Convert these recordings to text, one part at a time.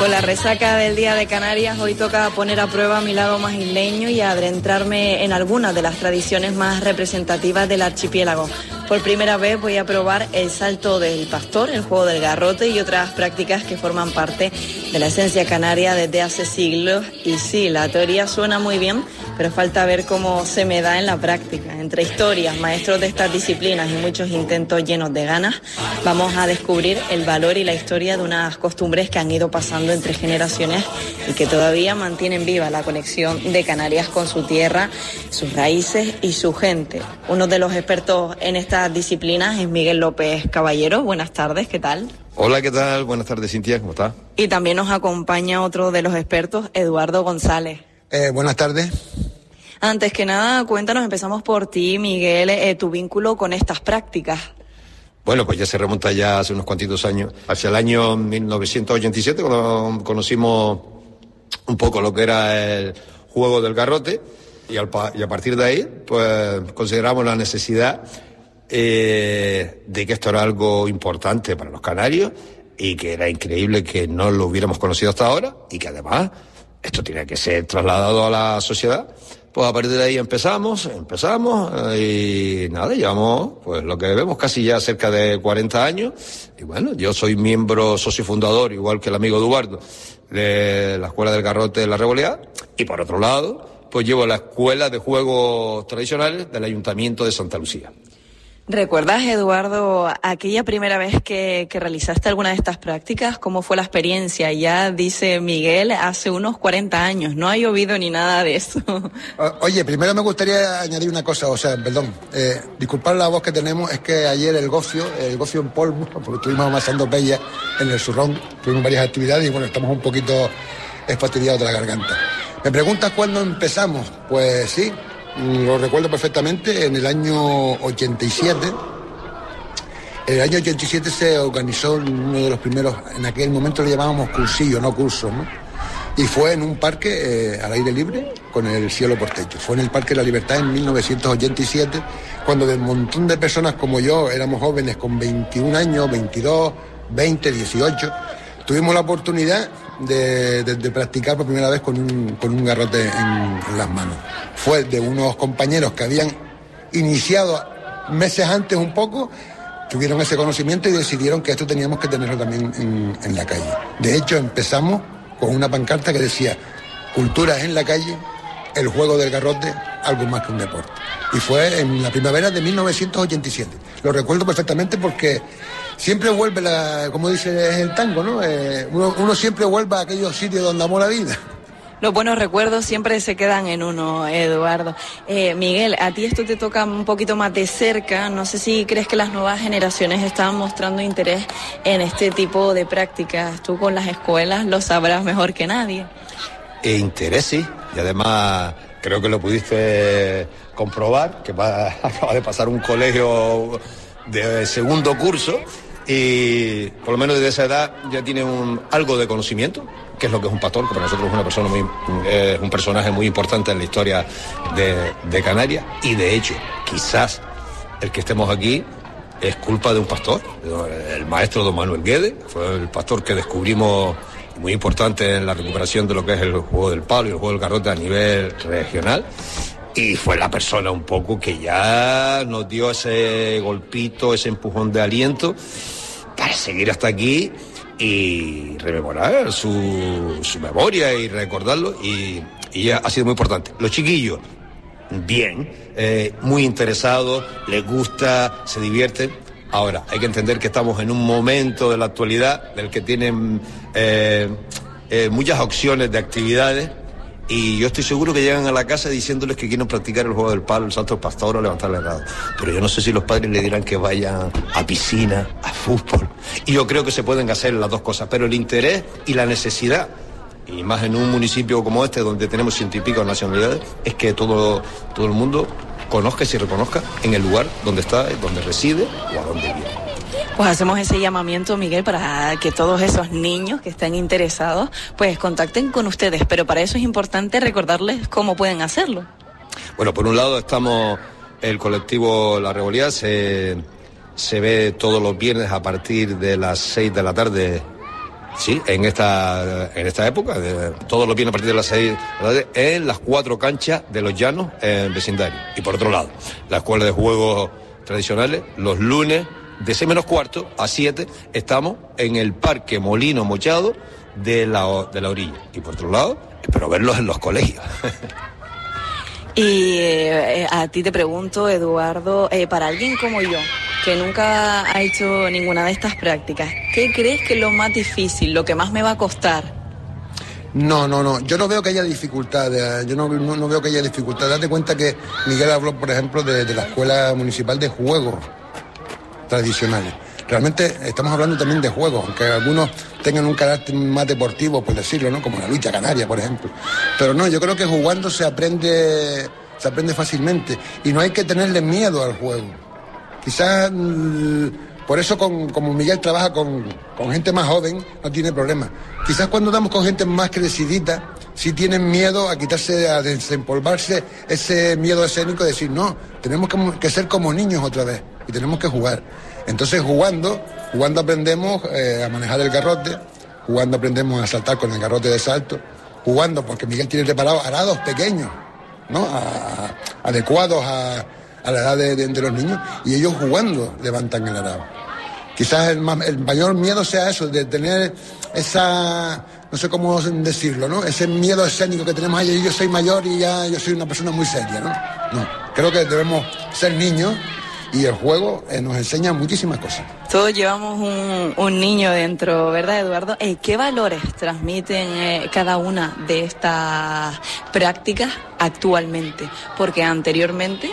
Con la resaca del Día de Canarias, hoy toca poner a prueba mi lado más isleño y adentrarme en algunas de las tradiciones más representativas del archipiélago. Por primera vez voy a probar el salto del pastor, el juego del garrote y otras prácticas que forman parte de la esencia canaria desde hace siglos. Y sí, la teoría suena muy bien, pero falta ver cómo se me da en la práctica. Entre historias, maestros de estas disciplinas y muchos intentos llenos de ganas, vamos a descubrir el valor y la historia de unas costumbres que han ido pasando entre generaciones y que todavía mantienen viva la conexión de Canarias con su tierra, sus raíces y su gente. Uno de los expertos en estas disciplinas es Miguel López Caballero. Buenas tardes, ¿qué tal? Hola, ¿qué tal? Buenas tardes, Cintia, ¿cómo estás? Y también nos acompaña otro de los expertos, Eduardo González. Buenas tardes. Antes que nada, cuéntanos, empezamos por ti, Miguel, tu vínculo con estas prácticas. Bueno, pues ya se remonta ya hace unos cuantitos años, hacia el año 1987, cuando conocimos un poco lo que era el juego del garrote, y a partir de ahí, pues consideramos la necesidad de que esto era algo importante para los canarios y que era increíble que no lo hubiéramos conocido hasta ahora y que además esto tenía que ser trasladado a la sociedad. Pues a partir de ahí empezamos y nada, llevamos pues lo que vemos casi ya cerca de 40 años. Y bueno, yo soy miembro socio fundador, igual que el amigo Eduardo, de la Escuela del Garrote de la Revoleada. Y por otro lado, pues llevo la Escuela de Juegos Tradicionales del Ayuntamiento de Santa Lucía. ¿Recuerdas, Eduardo, aquella primera vez que realizaste alguna de estas prácticas? ¿Cómo fue la experiencia? Ya dice Miguel, hace unos 40 años, no ha llovido ni nada de eso. Oye, primero me gustaría añadir una cosa, disculpad la voz que tenemos, es que ayer el gofio en polvo, porque estuvimos amasando pellas en el Zurrón, tuvimos varias actividades y bueno, estamos un poquito fastidiados de la garganta. ¿Me preguntas cuándo empezamos? Pues sí. Lo recuerdo perfectamente, en el año 87. En el año 87 se organizó uno de los primeros, en aquel momento le llamábamos cursillo, no cursos, ¿no? Y fue en un parque al aire libre, con el cielo por techo. Fue en el Parque de la Libertad en 1987, cuando de un montón de personas como yo, éramos jóvenes con 21 años, 22, 20, 18, tuvimos la oportunidad de practicar por primera vez con un garrote en las manos. Fue de unos compañeros que habían iniciado meses antes un poco, tuvieron ese conocimiento y decidieron que esto teníamos que tenerlo también en la calle. De hecho, empezamos con una pancarta que decía: cultura en la calle, el juego del garrote, algo más que un deporte. Y fue en la primavera de 1987. Lo recuerdo perfectamente porque siempre vuelve, como dice el tango, ¿no? Uno siempre vuelve a aquellos sitios donde amó la vida. Los buenos recuerdos siempre se quedan en uno, Eduardo. Miguel, a ti esto te toca un poquito más de cerca. No sé si crees que las nuevas generaciones están mostrando interés en este tipo de prácticas. Tú con las escuelas lo sabrás mejor que nadie. Interés, sí. Y además creo que lo pudiste comprobar, que acaba de pasar un colegio de segundo curso y por lo menos desde esa edad ya tiene algo de conocimiento, que es lo que es un pastor, que para nosotros es un personaje muy importante en la historia de Canarias. Y de hecho, quizás el que estemos aquí es culpa de un pastor, el maestro don Manuel Guede, fue el pastor que descubrimos, muy importante en la recuperación de lo que es el juego del palo y el juego del garrote a nivel regional. Y fue la persona un poco que ya nos dio ese golpito, ese empujón de aliento para seguir hasta aquí y rememorar su memoria y recordarlo. Y ha sido muy importante. Los chiquillos, bien, muy interesados, les gusta, se divierten. Ahora, hay que entender que estamos en un momento de la actualidad del que tienen muchas opciones de actividades. Y yo estoy seguro que llegan a la casa diciéndoles que quieren practicar el juego del palo, el salto del pastor o levantar el grado. Pero yo no sé si los padres le dirán que vayan a piscina, a fútbol. Y yo creo que se pueden hacer las dos cosas, pero el interés y la necesidad, y más en un municipio como este, donde tenemos 100 y pico nacionalidades, es que todo el mundo conozca y se reconozca en el lugar donde está, donde reside o a donde vive. Pues hacemos ese llamamiento, Miguel, para que todos esos niños que estén interesados pues contacten con ustedes, pero para eso es importante recordarles cómo pueden hacerlo. Bueno, por un lado estamos el colectivo La Revoleada, se ve todos los viernes a partir de las 6 de la tarde Sí, en esta época, todos los viernes a partir de las 6 de la tarde, en las 4 canchas de Los Llanos, en vecindario. Y por otro lado, la escuela de juegos tradicionales, los lunes, de 6 menos cuarto a 7, estamos en el Parque Molino Mochado de la orilla. Y por otro lado, espero verlos en los colegios. Y a ti te pregunto, Eduardo, para alguien como yo, que nunca ha hecho ninguna de estas prácticas, ¿qué crees que es lo más difícil, lo que más me va a costar? No, yo no veo que haya dificultad, no veo que haya dificultad. Date cuenta que Miguel habló, por ejemplo, de la Escuela Municipal de Juegos Tradicionales. Realmente estamos hablando también de juegos, aunque algunos tengan un carácter más deportivo, por decirlo, ¿no? Como la lucha canaria, por ejemplo. Pero no, yo creo que jugando se aprende fácilmente y no hay que tenerle miedo al juego. Quizás por eso como Miguel trabaja con gente más joven, no tiene problema. Quizás cuando damos con gente más crecidita, sí tienen miedo a quitarse, a desempolvarse ese miedo escénico de decir, no, tenemos que ser como niños otra vez y tenemos que jugar. Entonces jugando aprendemos a manejar el garrote, jugando aprendemos a saltar con el garrote de salto, jugando porque Miguel tiene preparado arados pequeños, ¿no? Adecuados a la edad de los niños, y ellos jugando levantan el arado. Quizás el mayor miedo sea eso, de tener esa, no sé cómo decirlo, ¿no? Ese miedo escénico que tenemos ahí, yo soy mayor y ya yo soy una persona muy seria, ¿no? No, creo que debemos ser niños. Y el juego nos enseña muchísimas cosas. Todos llevamos un niño dentro, ¿verdad, Eduardo? ¿Qué valores transmiten cada una de estas prácticas actualmente? Porque antiguamente,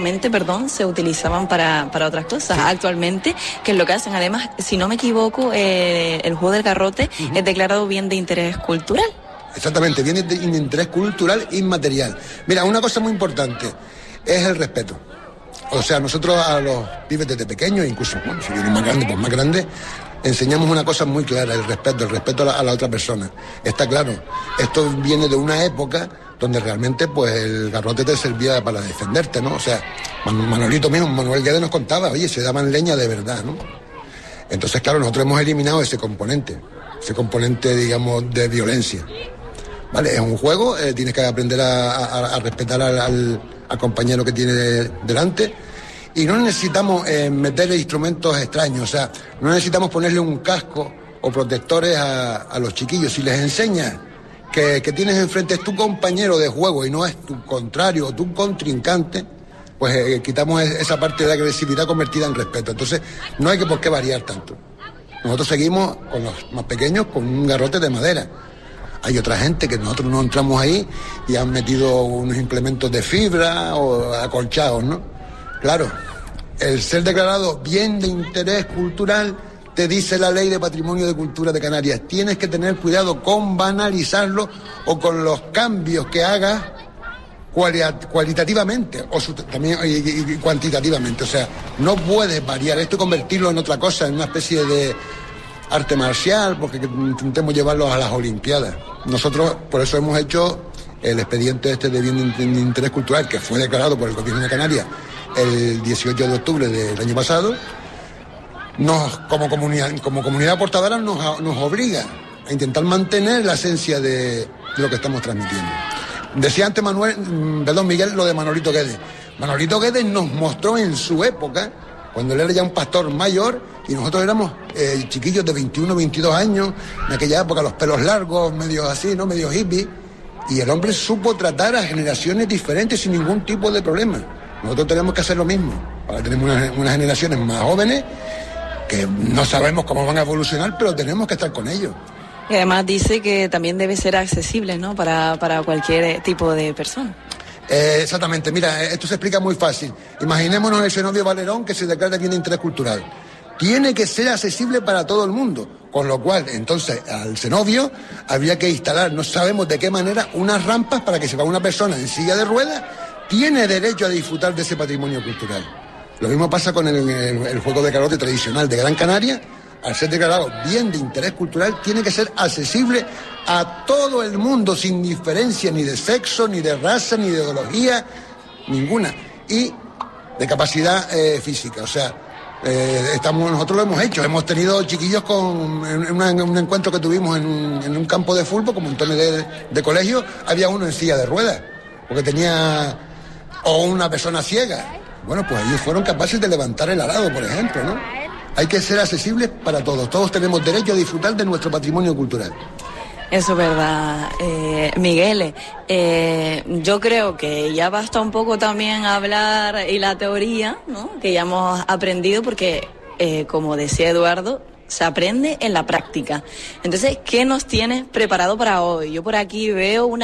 se utilizaban para otras cosas. Sí. Actualmente, ¿qué es lo que hacen? Además, si no me equivoco, el juego del garrote es declarado bien de interés cultural. Exactamente, bien de interés cultural inmaterial. Mira, una cosa muy importante es el respeto. O sea, nosotros a los pibes desde pequeños, incluso, bueno, si vienen más grandes, pues más grandes, enseñamos una cosa muy clara, el respeto a la otra persona. Está claro, esto viene de una época donde realmente pues el garrote te servía para defenderte, ¿no? O sea, Manolito mismo, Manuel Guedes nos contaba, oye, se daban leña de verdad, ¿no? Entonces, claro, nosotros hemos eliminado ese componente, digamos, de violencia. Vale, es un juego, tienes que aprender a respetar al compañero que tiene delante, y no necesitamos meterle instrumentos extraños, o sea, no necesitamos ponerle un casco o protectores a los chiquillos. Si les enseñas que tienes enfrente es tu compañero de juego y no es tu contrario o tu contrincante, pues quitamos esa parte de agresividad convertida en respeto. Entonces no hay por qué variar tanto. Nosotros seguimos con los más pequeños con un garrote de madera. Hay otra gente que nosotros no entramos ahí y han metido unos implementos de fibra o acolchados, ¿no? Claro, el ser declarado bien de interés cultural, te dice la Ley de Patrimonio de Cultura de Canarias. Tienes que tener cuidado con banalizarlo o con los cambios que hagas cualitativamente o también y cuantitativamente. O sea, no puedes variar esto y convertirlo en otra cosa, en una especie de arte marcial, porque intentemos llevarlos a las Olimpiadas. Nosotros por eso hemos hecho el expediente de bien de interés cultural, que fue declarado por el Gobierno de Canarias el 18 de octubre del año pasado. Como comunidad portadora nos obliga a intentar mantener la esencia de lo que estamos transmitiendo. Decía antes Miguel, lo de Manolito Guedes. Manolito Guedes nos mostró en su época, cuando él era ya un pastor mayor y nosotros éramos chiquillos de 21, 22 años, en aquella época los pelos largos, medio así, ¿no? Medio hippie, y el hombre supo tratar a generaciones diferentes sin ningún tipo de problema. Nosotros tenemos que hacer lo mismo. Ahora tenemos unas generaciones más jóvenes que no sabemos cómo van a evolucionar, pero tenemos que estar con ellos. Y además dice que también debe ser accesible, ¿no? Para cualquier tipo de persona. Exactamente, mira, esto se explica muy fácil. Imaginémonos el cenobio Valerón que se declara bien de interés cultural. Tiene que ser accesible para todo el mundo, con lo cual, entonces, al cenobio habría que instalar, no sabemos de qué manera, unas rampas para que si va una persona en silla de ruedas, tiene derecho a disfrutar de ese patrimonio cultural. Lo mismo pasa con el juego de garrote tradicional de Gran Canaria. Al ser declarado bien de interés cultural, tiene que ser accesible a todo el mundo, sin diferencia ni de sexo, ni de raza, ni de ideología, ninguna, y de capacidad física. O sea, Nosotros lo hemos hecho. Hemos tenido chiquillos en un encuentro que tuvimos en un campo de fútbol, con montones de colegios, había uno en silla de ruedas, porque tenía, o una persona ciega. Bueno, pues ellos fueron capaces de levantar el arado, por ejemplo, ¿no? Hay que ser accesibles para todos. Todos tenemos derecho a disfrutar de nuestro patrimonio cultural. Eso es verdad, Miguel. Yo creo que ya basta un poco también hablar y la teoría, ¿no? Que ya hemos aprendido, porque, como decía Eduardo, se aprende en la práctica. Entonces, ¿qué nos tienes preparado para hoy? Yo por aquí veo una